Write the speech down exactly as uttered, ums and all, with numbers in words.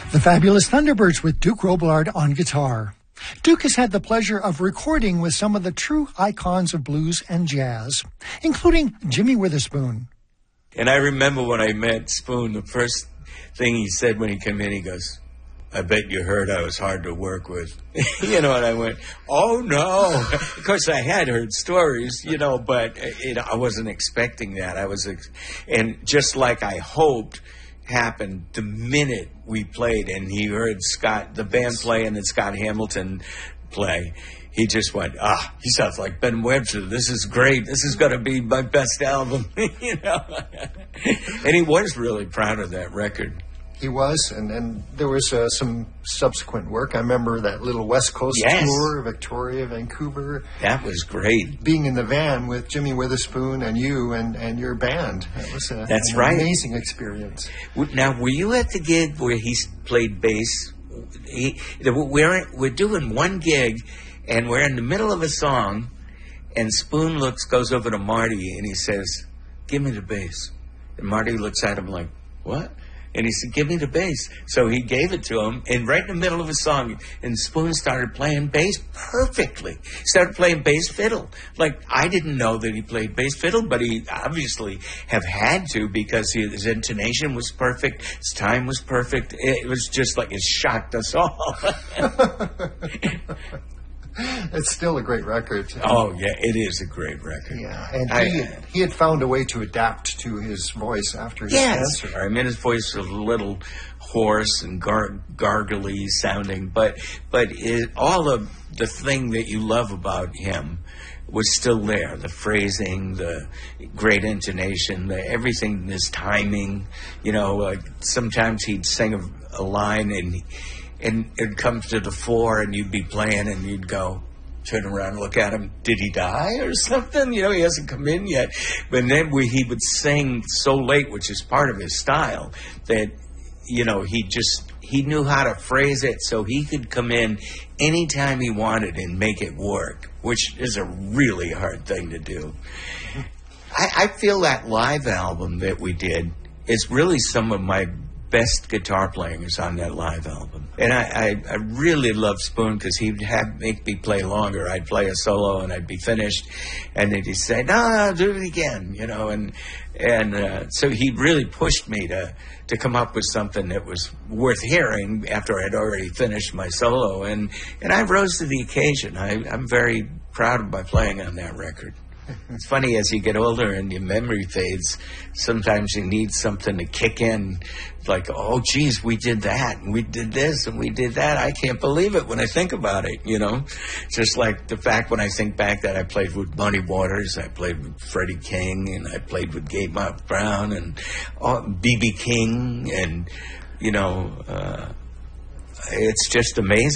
The Fabulous Thunderbirds with Duke Robillard on guitar. Duke has had the pleasure of recording with some of the true icons of blues and jazz, including Jimmy Witherspoon. And I remember when I met Spoon, the first thing he said when he came in, he goes, "I bet you heard I was hard to work with." You know, and I went, "Oh, no." Of course, I had heard stories, you know, but it, I wasn't expecting that. I was, ex- and just like I hoped happened the minute we played and he heard Scott, the band play, and then Scott Hamilton play, he just went, "Ah, he sounds like Ben Webster. This is great. This is going to be my best album." You know, and he was really proud of that record. He was, and, and there was uh, some subsequent work. I remember that little West Coast yes. tour, Victoria, Vancouver. That was great. Being in the van with Jimmy Witherspoon and you and, and your band. That was a, That's an right. amazing experience. Now, were you at the gig where he played bass? He, we're, we're doing one gig, and we're in the middle of a song, and Spoon looks, goes over to Marty, and he says, "Give me the bass." And Marty looks at him like, "What?" And he said, "Give me the bass." So he gave it to him, and right in the middle of a song, and Spoon started playing bass perfectly. Started playing bass fiddle. Like, I didn't know that he played bass fiddle, but he obviously have had to because he, his intonation was perfect, his time was perfect. It was just like it shocked us all. It's still a great record. Oh, yeah, it is a great record. Yeah, and I, he, had, he had found a way to adapt to his voice after his yes. cancer. I mean, his voice was a little hoarse and gar- gargly sounding, but but it, all of the thing that you love about him was still there. The phrasing, the great intonation, the everything, his timing. You know, uh, sometimes he'd sing a, a line and... He, And it comes to the floor, and you'd be playing, and you'd go, turn around and look at him. Did he die or something? You know, he hasn't come in yet. But then we, he would sing so late, which is part of his style, that, you know, he just, he knew how to phrase it so he could come in anytime he wanted and make it work, which is a really hard thing to do. I, I feel that live album that we did is really some of my best guitar playing is on that live album. And I, I, I really love Spoon because he'd have make me play longer. I'd play a solo and I'd be finished, and then he'd say, "No, no, do it again," you know. And and uh, so he really pushed me to to come up with something that was worth hearing after I'd already finished my solo. And and I rose to the occasion. I, I'm very proud of my playing on that record. It's funny, as you get older and your memory fades, sometimes you need something to kick in. Like, oh, geez, we did that, and we did this, and we did that. I can't believe it when I think about it, you know? Just like the fact when I think back that I played with Muddy Waters, I played with Freddie King, and I played with Gabe Mouth Brown, and B B King, and, you know, uh, it's just amazing.